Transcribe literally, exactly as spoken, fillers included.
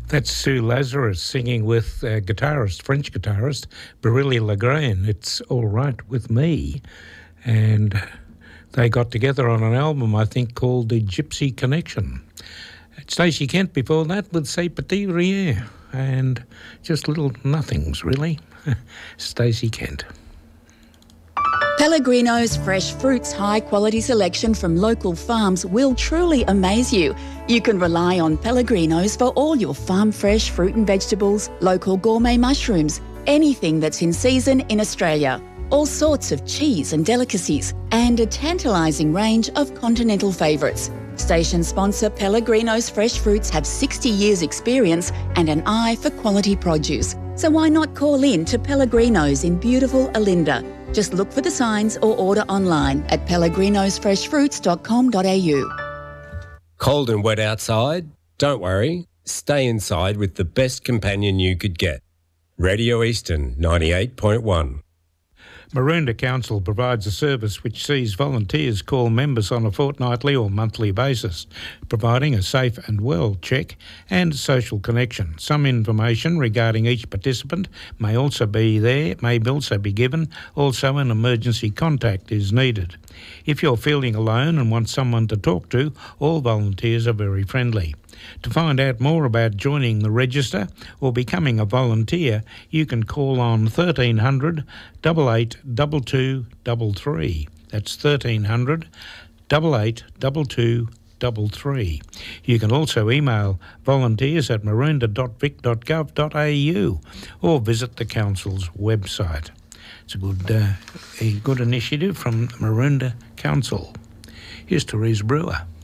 That's Sue Lazarus singing with uh, guitarist, French guitarist, Barilli Lagraine. It's All Right With Me. And they got together on an album, I think, called The Gypsy Connection. Stacey Kent before that with C'est Petit Rien. And just little nothings, really. Stacey Kent. Pellegrino's fresh fruits high-quality selection from local farms will truly amaze you. You can rely on Pellegrino's for all your farm-fresh fruit and vegetables, local gourmet mushrooms, anything that's in season in Australia, all sorts of cheese and delicacies, and a tantalising range of continental favourites. Station sponsor Pellegrino's Fresh Fruits have sixty years experience and an eye for quality produce. So why not call in to Pellegrino's in beautiful Olinda? Just look for the signs or order online at pellegrinos fresh fruits dot com dot a u. Cold and wet outside? Don't worry. Stay inside with the best companion you could get. Radio Eastern ninety-eight point one. Maroondah Council provides a service which sees volunteers call members on a fortnightly or monthly basis, providing a safe and well check and social connection. Some information regarding each participant may also be there, may also be given. Also, an emergency contact is needed. If you're feeling alone and want someone to talk to, all volunteers are very friendly. To find out more about joining the register or becoming a volunteer, you can call on thirteen hundred, eight eight two two three three. That's thirteen hundred, eight eight two two three three. You can also email volunteers at maroondah dot vic dot gov dot a u or visit the council's website. It's a good, uh, a good initiative from Maroondah Council. Here's Therese Brewer.